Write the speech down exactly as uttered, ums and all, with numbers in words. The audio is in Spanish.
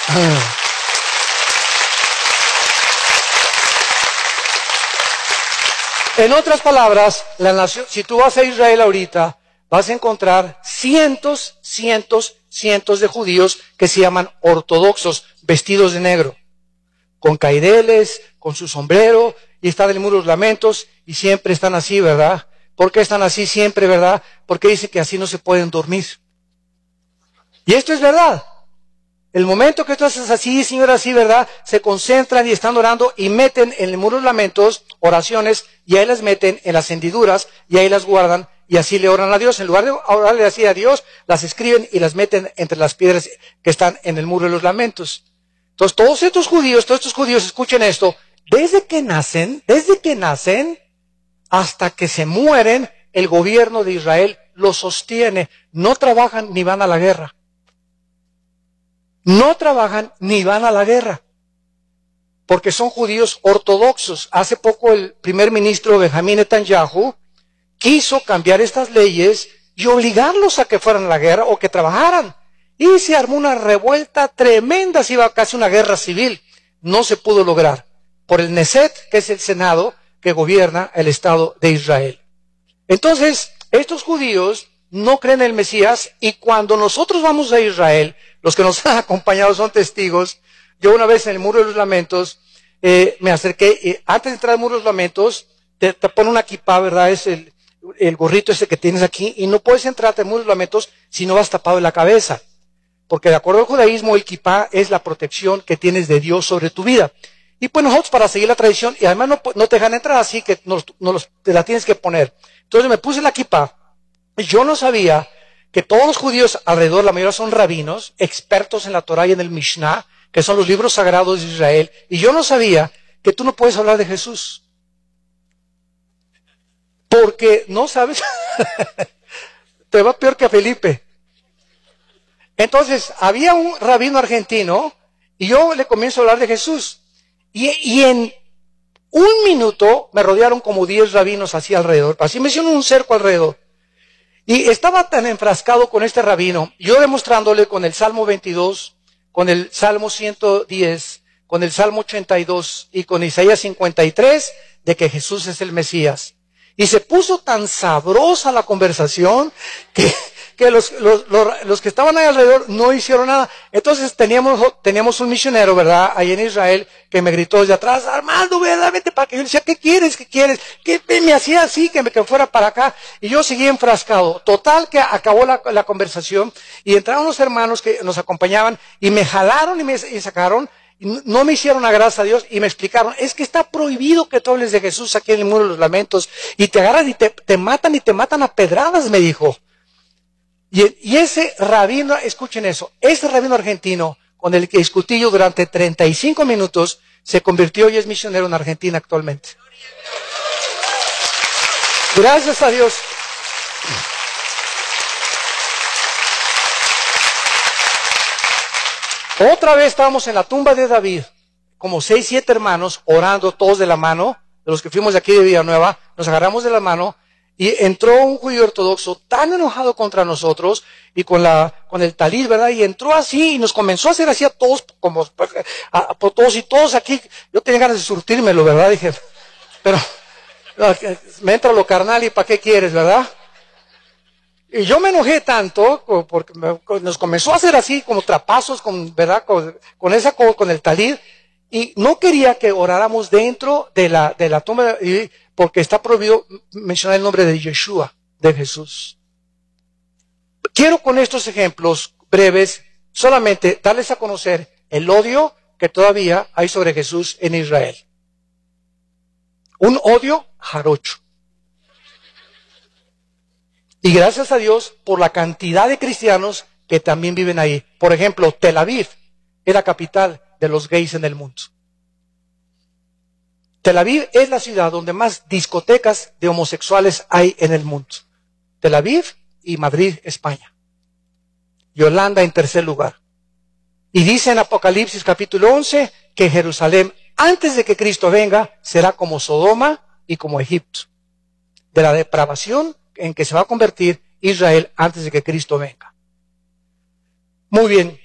En otras palabras, la nación, si tú vas a Israel ahorita, vas a encontrar cientos, cientos, cientos de judíos que se llaman ortodoxos, vestidos de negro, con caireles, con su sombrero, y están en el muro de los lamentos, y siempre están así, ¿verdad? ¿Por qué están así siempre, verdad? Porque dicen que así no se pueden dormir. Y esto es verdad. El momento que tú haces así, Señor, así, ¿verdad? Se concentran y están orando y meten en el muro de los lamentos oraciones, y ahí las meten en las hendiduras, y ahí las guardan, y así le oran a Dios. En lugar de orarle así a Dios, las escriben y las meten entre las piedras que están en el muro de los lamentos. Entonces, todos estos judíos, todos estos judíos, escuchen esto, desde que nacen, desde que nacen, hasta que se mueren, el gobierno de Israel los sostiene. No trabajan ni van a la guerra. No trabajan ni van a la guerra. Porque son judíos ortodoxos. Hace poco el primer ministro Benjamín Netanyahu quiso cambiar estas leyes y obligarlos a que fueran a la guerra o que trabajaran. Y se armó una revuelta tremenda, se iba casi una guerra civil. No se pudo lograr por el Knesset, que es el Senado que gobierna el Estado de Israel. Entonces, estos judíos no creen en el Mesías, y cuando nosotros vamos a Israel, los que nos han acompañado son testigos. Yo una vez en el Muro de los Lamentos eh, me acerqué, y antes de entrar al Muro de los Lamentos, te, te pone una kipá, ¿verdad? Es el, el gorrito ese que tienes aquí, y no puedes entrar al Muro de los Lamentos si no vas tapado en la cabeza. Porque de acuerdo al judaísmo, el kipá es la protección que tienes de Dios sobre tu vida. Y pues nosotros, para seguir la tradición, y además no, no te dejan entrar, así que no, no los, te la tienes que poner. Entonces me puse la kipá, y yo no sabía que todos los judíos alrededor, la mayoría son rabinos, expertos en la Torá y en el Mishnah, que son los libros sagrados de Israel, y yo no sabía que tú no puedes hablar de Jesús. Porque no sabes, te va peor que a Felipe. Entonces, había un rabino argentino, y yo le comienzo a hablar de Jesús. Y, y en un minuto me rodearon como diez rabinos así alrededor. Así me hicieron un cerco alrededor. Y estaba tan enfrascado con este rabino, yo demostrándole con el Salmo veintidós, con el Salmo ciento diez, con el Salmo ochenta y dos y con Isaías cincuenta y tres, de que Jesús es el Mesías. Y se puso tan sabrosa la conversación que, que los, los, los, los que estaban ahí alrededor no hicieron nada. Entonces teníamos, teníamos un misionero, ¿verdad?, ahí en Israel, que me gritó desde atrás: Armando, ¿verdad? Vete para que yo le decía: ¿qué quieres? ¿Qué quieres? ¿Qué me hacía así, que me que fuera para acá? Y yo seguía enfrascado. Total que acabó la, la conversación, y entraron los hermanos que nos acompañaban y me jalaron y me y sacaron. No me hicieron la gracia a Dios y me explicaron: es que está prohibido que tú hables de Jesús aquí en el Muro de los Lamentos, y te agarran y te, te matan y te matan a pedradas, me dijo. Y, y ese rabino, escuchen eso, ese rabino argentino con el que discutí yo durante treinta y cinco minutos, se convirtió y es misionero en Argentina actualmente. Gracias a Dios. Otra vez estábamos en la tumba de David, como seis, siete hermanos, orando todos de la mano, de los que fuimos de aquí de Villanueva, nos agarramos de la mano, y entró un judío ortodoxo tan enojado contra nosotros, y con la, con el talid, ¿verdad? Y entró así, y nos comenzó a hacer así a todos, como, a, a todos y todos aquí. Yo tenía ganas de surtírmelo, ¿verdad? Dije, pero, me entra lo carnal, y ¿para qué quieres, verdad? Y yo me enojé tanto porque nos comenzó a hacer así como trapazos, con, ¿verdad? Con, con esa, con el talid, y no quería que oráramos dentro de la, de la tumba, porque está prohibido mencionar el nombre de Yeshua, de Jesús. Quiero con estos ejemplos breves solamente darles a conocer el odio que todavía hay sobre Jesús en Israel. Un odio jarocho. Y gracias a Dios por la cantidad de cristianos que también viven ahí. Por ejemplo, Tel Aviv es la capital de los gays en el mundo. Tel Aviv es la ciudad donde más discotecas de homosexuales hay en el mundo. Tel Aviv y Madrid, España. Y Holanda en tercer lugar. Y dice en Apocalipsis capítulo once que Jerusalén, antes de que Cristo venga, será como Sodoma y como Egipto. De la depravación en que se va a convertir Israel antes de que Cristo venga. Muy bien.